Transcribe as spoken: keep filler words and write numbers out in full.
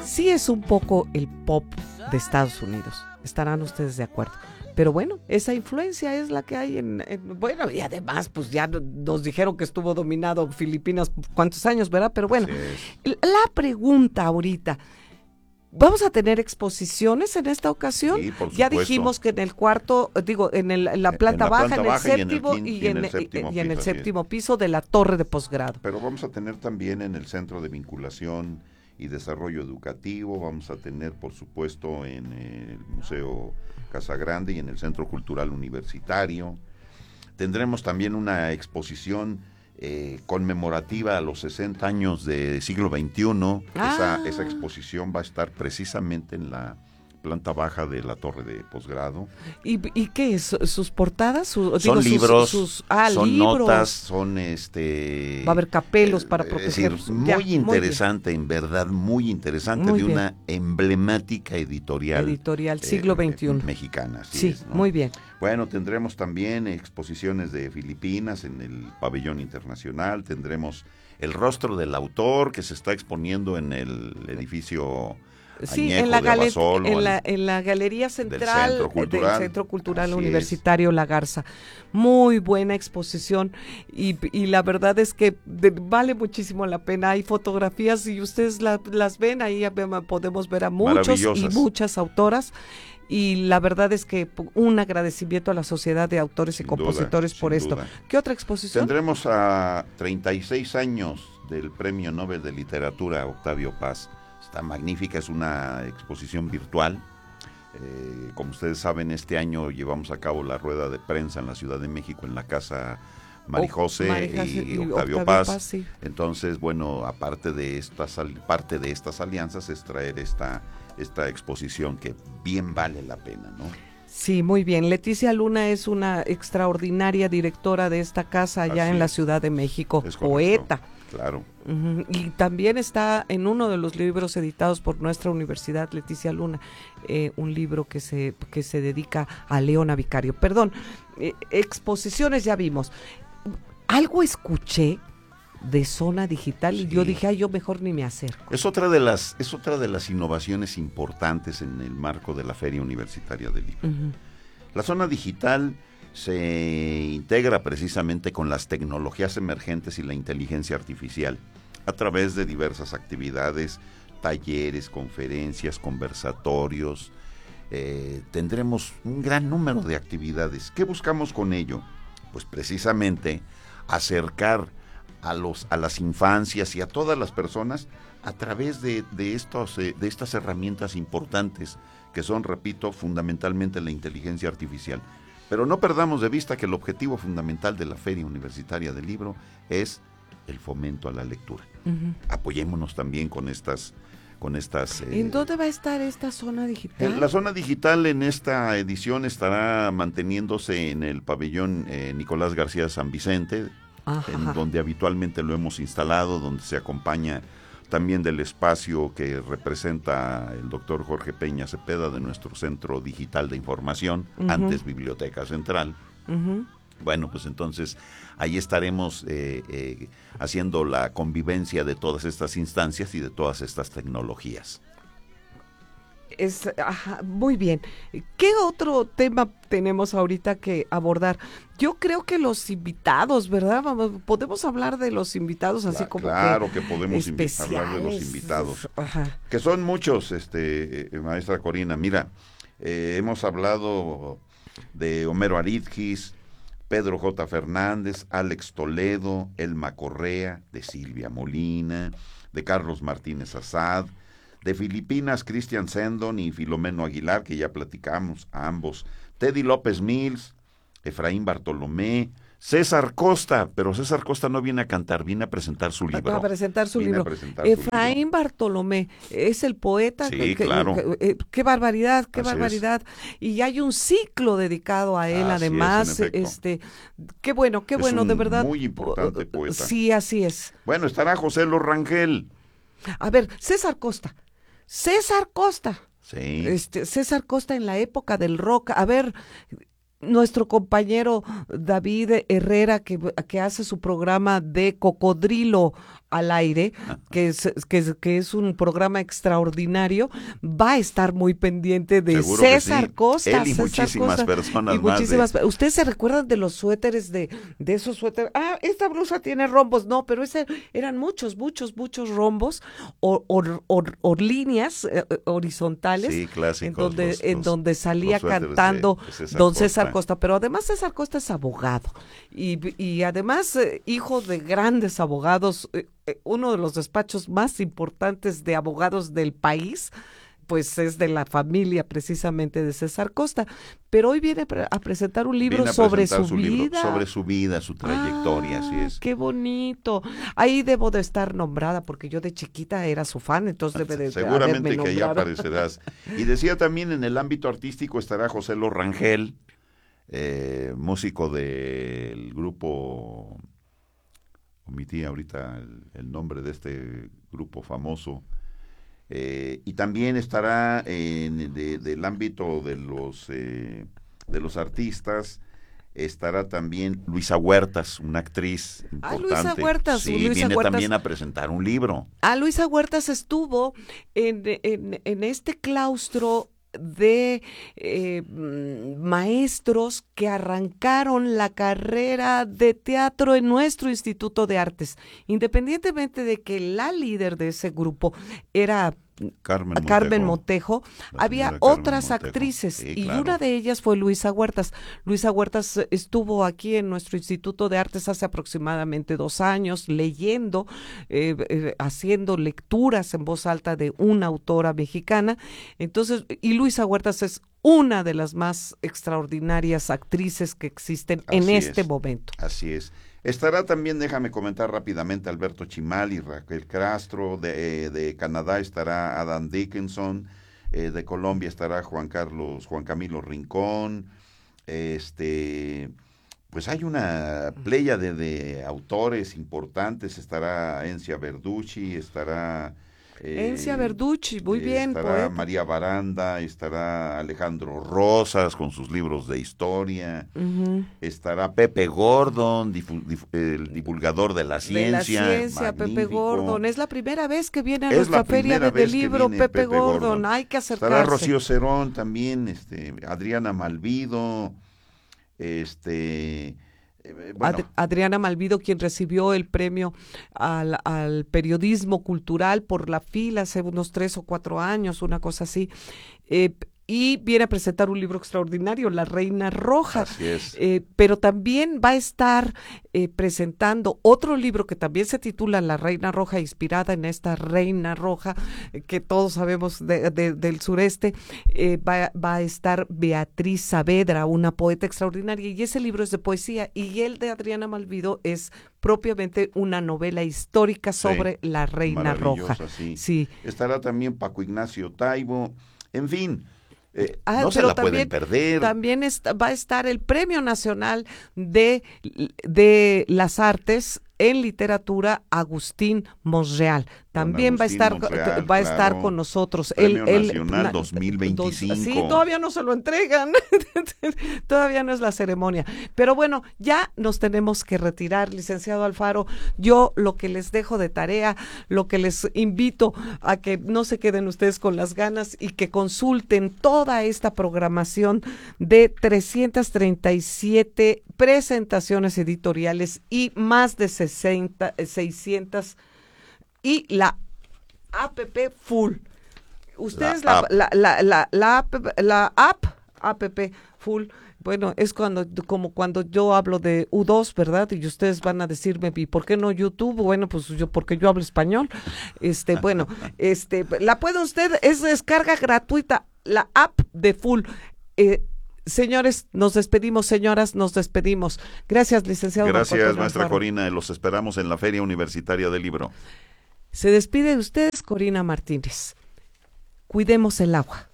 sí es un poco el pop de Estados Unidos, estarán ustedes de acuerdo. Pero bueno, esa influencia es la que hay en, en... Bueno, y además, pues ya nos dijeron que estuvo dominado Filipinas cuántos años, ¿verdad? Pero bueno, la pregunta ahorita, ¿vamos a tener exposiciones en esta ocasión? Sí, por ya supuesto. dijimos que en el cuarto, digo, en, el, en la planta en la baja, planta en el baja séptimo y en el, quin- y en, y en el y- séptimo y en el piso, así séptimo es. piso de la torre de posgrado. Pero vamos a tener también en el Centro de Vinculación y Desarrollo Educativo, vamos a tener, por supuesto, en el Museo Casa Grande y en el Centro Cultural Universitario. Tendremos también una exposición eh, conmemorativa a los sesenta años de siglo veintiuno. Ah. Esa, esa exposición va a estar precisamente en la planta baja de la torre de posgrado. ¿Y, y qué es? ¿Sus portadas? Su, Son digo, sus- libros, sus, ah, son libros. notas, son este... Va a haber capelos eh, para es proteger. decir, Ya, muy interesante, en verdad, muy interesante, Muy de bien. una emblemática editorial. Editorial, eh, siglo eh, veintiuno. mexicana, así Sí, es, ¿no? muy bien. Bueno, tendremos también exposiciones de Filipinas en el pabellón internacional, tendremos el rostro del autor que se está exponiendo en el edificio Sí, Añejo en la, de gale- Abasolo, en, al- la, en la Galería Central Centro eh, Cultural. del Centro Cultural Así Universitario La Garza. Muy buena exposición y, y la verdad es que de- vale muchísimo la pena. Hay fotografías y ustedes la- las ven, ahí ya ve- podemos ver a muchos y Maravillosas. muchas autoras. Y la verdad es que un agradecimiento a la Sociedad de Autores Sin y Compositores duda, por sin esto. duda. ¿Qué otra exposición? Tendremos a treinta y seis años del Premio Nobel de Literatura Octavio Paz. Está magnífica, es una exposición virtual. Eh, como ustedes saben, este año llevamos a cabo la rueda de prensa en la Ciudad de México, en la Casa Marijose Marijose y, y Octavio, Octavio Paz. Paz, sí. Entonces, bueno, aparte de estas al- parte de estas alianzas es traer esta, esta exposición que bien vale la pena, ¿no? Sí, muy bien. Leticia Luna es una extraordinaria directora de esta casa allá Así en la es. Ciudad de México, Es correcto. poeta. Claro. Ujú, y también está en uno de los libros editados por nuestra universidad, Leticia Luna, eh, un libro que se, que se dedica a Leona Vicario. Perdón, eh, exposiciones ya vimos. Algo escuché de Zona Digital y Sí. yo dije, ay, yo mejor ni me acerco. Es otra de las, es otra de las innovaciones importantes en el marco de la Feria Universitaria del Libro. Ujú. La zona digital se integra precisamente con las tecnologías emergentes y la inteligencia artificial a través de diversas actividades, talleres, conferencias, conversatorios. Eh, tendremos un gran número de actividades. ¿Qué buscamos con ello? Pues precisamente acercar a los a las infancias y a todas las personas a través de, de estos eh, de estas herramientas importantes que son, repito, fundamentalmente la inteligencia artificial. Pero no perdamos de vista que el objetivo fundamental de la Feria Universitaria del Libro es el fomento a la lectura. Ujú. Apoyémonos también con estas con estas eh, ¿En dónde va a estar esta zona digital? en la zona digital en esta edición estará manteniéndose en el pabellón eh, Nicolás García San Vicente, Ajá. en donde habitualmente lo hemos instalado, donde se acompaña también del espacio que representa el doctor Jorge Peña Cepeda de nuestro Centro Digital de Información, Ujú. antes Biblioteca Central. Ujú. Bueno, pues entonces ahí estaremos eh, eh, haciendo la convivencia de todas estas instancias y de todas estas tecnologías. Es, ajá, muy bien. ¿Qué otro tema tenemos ahorita que abordar? Yo creo que los invitados, ¿verdad? Vamos, podemos hablar de los invitados así Cla- como claro que, que podemos invi- especiales. hablar de los invitados. Ajá. Que son muchos, este, eh, maestra Corina. Mira, eh, hemos hablado de Homero Aridgis, Pedro J. Fernández, Alex Toledo, Elma Correa, de Silvia Molina, de Carlos Martínez Azad, de Filipinas, Cristian Sendon y Filomeno Aguilar, que ya platicamos, a ambos, Teddy López Mills, Efraín Bartolomé, César Costa, pero César Costa no viene a cantar, viene a presentar su libro. A presentar su Viene a libro. presentar su Efraín libro. Bartolomé es el poeta. Sí, que- que- claro. que- eh, qué barbaridad, qué Así es. barbaridad. Y hay un ciclo dedicado a él, Así es, además. en efecto. este, qué bueno, qué Es bueno, un de verdad. muy importante poeta. Sí, así es. Bueno, estará José Lo Rangel. A ver, César Costa. César Costa. Sí. Este, César Costa en la época del rock. A ver, nuestro compañero David Herrera, que, que hace su programa de Cocodrilo al aire, que es, que es, que es un programa extraordinario, va a estar muy pendiente de Seguro que César sí. Costa. Él y César muchísimas Costa, personas y más muchísimas de- pe- ¿Ustedes se recuerdan de los suéteres, de, de esos suéteres? Ah, esta blusa tiene rombos. No, pero ese eran muchos, muchos, muchos rombos o, o, o- o líneas eh, horizontales, Sí, clásicos, en donde, los- en los- donde salía los suéteres cantando de- de César don César Costa. Costa. Pero además César Costa es abogado y, y además eh, hijo de grandes abogados, eh, eh, uno de los despachos más importantes de abogados del país, pues es de la familia precisamente de César Costa. Pero hoy viene pre- a presentar un libro Viene a sobre presentar su, libro vida. sobre su vida, su trayectoria, Ah, así es. qué bonito. Ahí debo de estar nombrada porque yo de chiquita era su fan, entonces debe de, de Seguramente haberme que ahí nombrado. aparecerás. Y decía también en el ámbito artístico estará José Lo Rangel, eh, músico del grupo, omití ahorita el, el nombre de este grupo famoso, eh, y también estará en de- del ámbito de los eh, de los artistas. Estará también Luisa Huertas, una actriz Ah, importante. Luisa Huertas, Sí, Luisa viene Huertas. también a presentar un libro. Ah, Luisa Huertas estuvo en, en, en este claustro de eh, mm, maestros que arrancaron la carrera de teatro en nuestro Instituto de Artes, independientemente de que la líder de ese grupo era Carmen Montejo. Carmen Montejo, La había señora Carmen otras Montejo. actrices Sí, y claro. una de ellas fue Luisa Huertas. Luisa Huertas eh, estuvo aquí en nuestro Instituto de Artes hace aproximadamente dos años leyendo, eh, eh, haciendo lecturas en voz alta de una autora mexicana. Entonces, y Luisa Huertas es una de las más extraordinarias actrices que existen en Así este es. momento. Así es. Estará también, déjame comentar rápidamente, Alberto Chimal y Raquel Castro. De, de Canadá estará Adam Dickinson. Eh, de Colombia estará Juan Carlos, Juan Camilo Rincón. Este, pues hay una playa de, de autores importantes. Estará Encia Verducci, estará... eh, Encia Verducci, muy eh, bien, estará poeta. María Baranda, estará Alejandro Rosas con sus libros de historia. Ujú. Estará Pepe Gordon, difu- dif- el divulgador de la ciencia. De la ciencia, Pepe magnífico. Gordon. Es la primera vez que viene a Es nuestra la feria primera de, de vez que libro, viene Pepe, Pepe Gordon. Gordon. Hay que acercarse. Estará Rocío Cerón también, este, Adriana Malvido, este, eh, bueno, Ad- Adriana Malvido, quien recibió el premio al, al periodismo cultural por la fila hace unos tres o cuatro años, una cosa así. Eh, y viene a presentar un libro extraordinario, La Reina Roja. así es. Eh, pero también va a estar eh, presentando otro libro que también se titula La Reina Roja, inspirada en esta Reina Roja, eh, que todos sabemos de- de- del sureste. Eh, va, va a estar Beatriz Saavedra, una poeta extraordinaria, y ese libro es de poesía, y el de Adriana Malvido es propiamente una novela histórica sobre Sí, la Reina Roja. maravillosa, sí. Sí. Estará también Paco Ignacio Taibo, en fin, eh, Ah, no se pero la pueden también- perder. También está- va a estar el Premio Nacional de, de las Artes en Literatura, Agustín Monreal. También va a Agustín estar Monreal, va a estar claro. con nosotros. Premio El- el- Nacional na- dos mil dos- veinticinco. Sí, todavía no se lo entregan. Todavía no es la ceremonia. Pero bueno, ya nos tenemos que retirar, licenciado Alfaro. Yo lo que les dejo de tarea, lo que les invito a que no se queden ustedes con las ganas y que consulten toda esta programación de trescientas treinta y siete presentaciones editoriales y más de sesenta, seiscientas y la app full. Ustedes La la, app. la, la, la, la app, la app, app full, bueno, es cuando como cuando yo hablo de U dos, ¿verdad? Y ustedes van a decirme, ¿y por qué no YouTube? Bueno, pues yo porque yo hablo español. Este, bueno, este, la puede usted, es descarga gratuita, la app de full. Eh, Señores, nos despedimos, señoras, nos despedimos. Gracias, licenciado. Gracias, Marco maestra Alfaro. Corina. Los esperamos en la Feria Universitaria del Libro. Se despide de ustedes, Corina Martínez. Cuidemos el agua.